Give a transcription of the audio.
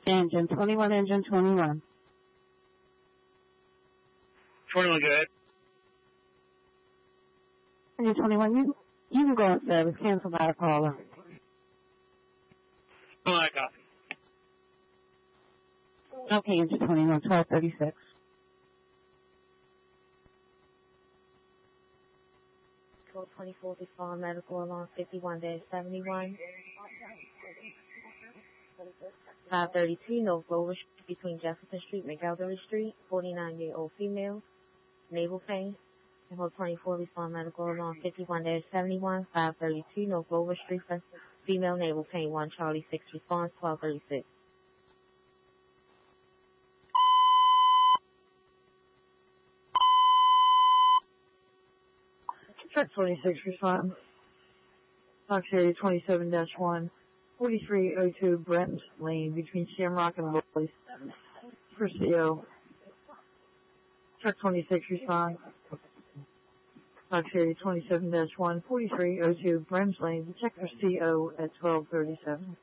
Engine 21, engine 21. 21, go ahead. Engine 21, you can go in service. Cancel by the caller. Oh, I copy. Okay, engine 21, 1236. 1224, respond medical alarm 51-71. 532 North Glover Street between Jefferson Street and McElderry Street, 49-year-old female, navel pain. And hold 24, respond medical alarm 51-71. 532 North Glover Street, female, navel pain, 1 Charlie 6, response 1236. Truck 26 response. Fox area 27-1. 4302 Brent Lane between Shamrock and Lowley. For CO. Truck 26 response. Fox area 27-1. 4302 Brent Lane. Check for CO at 1237.